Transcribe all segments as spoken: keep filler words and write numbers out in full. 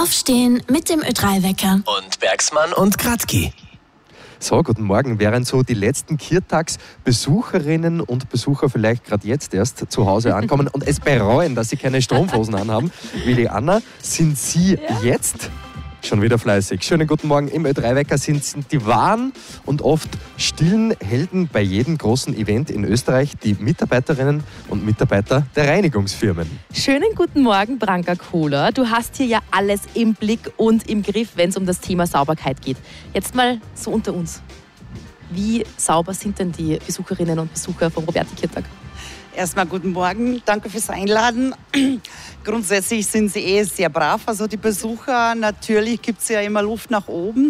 Aufstehen mit dem Ö drei Wecker. Und Bergsmann und Gradki. So, guten Morgen. Während so die letzten Kirtagsbesucherinnen und Besucher vielleicht gerade jetzt erst zu Hause ankommen und es bereuen, dass sie keine Strumpfhosen anhaben, wie die Anna, sind Sie ja. jetzt schon wieder fleißig. Schönen guten Morgen. Im Ö drei Wecker sind, sind die wahren und oft stillen Helden bei jedem großen Event in Österreich die Mitarbeiterinnen und Mitarbeiter der Reinigungsfirmen. Schönen guten Morgen, Branka Kohler. Du hast hier ja alles im Blick und im Griff, wenn es um das Thema Sauberkeit geht. Jetzt mal so unter uns. Wie sauber sind denn die Besucherinnen und Besucher vom Roberti-Kirtag? Erstmal guten Morgen, danke fürs Einladen. Grundsätzlich sind sie eh sehr brav, also die Besucher. Natürlich gibt es ja immer Luft nach oben.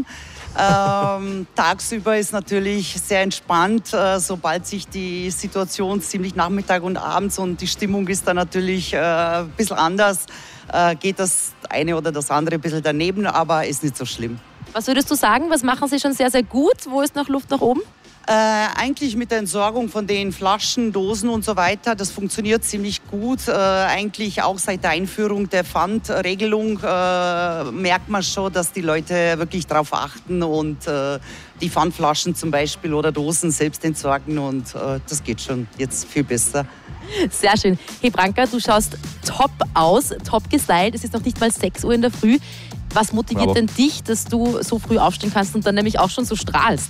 Ähm, tagsüber ist natürlich sehr entspannt, äh, sobald sich die Situation ziemlich Nachmittag und abends und die Stimmung ist dann natürlich äh, ein bisschen anders, äh, geht das eine oder das andere ein bisschen daneben, aber ist nicht so schlimm. Was würdest du sagen, was machen sie schon sehr, sehr gut? Wo ist noch Luft nach oben? Äh, eigentlich mit der Entsorgung von den Flaschen, Dosen und so weiter, das funktioniert ziemlich gut. Äh, eigentlich auch seit der Einführung der Pfandregelung äh, merkt man schon, dass die Leute wirklich darauf achten und äh, die Pfandflaschen zum Beispiel oder Dosen selbst entsorgen und äh, das geht schon jetzt viel besser. Sehr schön. Hey Branka, du schaust top aus, top gestylt. Es ist noch nicht mal sechs Uhr in der Früh. Was motiviert Bravo. denn dich, dass du so früh aufstehen kannst und dann nämlich auch schon so strahlst?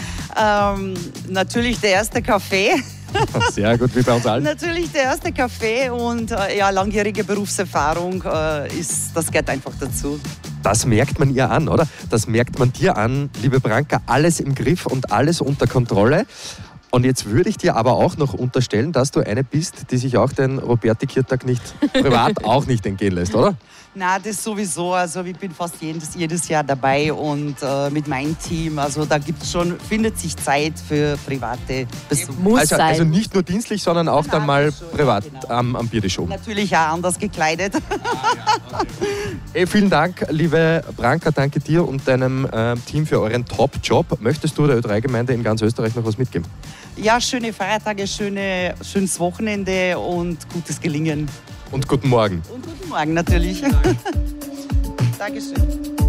Ähm, natürlich der erste Kaffee. Sehr gut, wie bei uns allen. Natürlich der erste Kaffee und äh, ja, langjährige Berufserfahrung äh, ist, das gehört einfach dazu. Das merkt man ihr an, oder? Das merkt man dir an, liebe Branka, alles im Griff und alles unter Kontrolle. Und jetzt würde ich dir aber auch noch unterstellen, dass du eine bist, die sich auch den Roberti-Kirtag nicht privat auch nicht entgehen lässt, oder? Na, das sowieso. Also ich bin fast jedes, jedes Jahr dabei und äh, mit meinem Team. Also da gibt's schon, findet sich Zeit für private Besuche. Muss Also, sein. also nicht nur dienstlich, sondern auch dann mal schon, privat genau. am, am Biertisch oben. Natürlich auch anders gekleidet. Hey, vielen Dank, liebe Branka, danke dir und deinem äh, Team für euren Top-Job. Möchtest du der Ö drei Gemeinde in ganz Österreich noch was mitgeben? Ja, schöne Feiertage, schöne, schönes Wochenende und gutes Gelingen. Und guten Morgen. Und guten Morgen natürlich. Dankeschön.